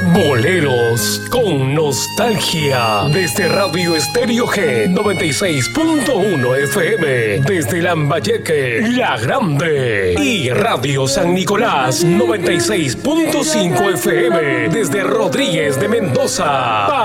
Boleros con nostalgia. Desde Radio Estéreo G 96.1 FM. Desde Lambayeque, La Grande. Y Radio San Nicolás 96.5 FM. Desde Rodríguez de Mendoza.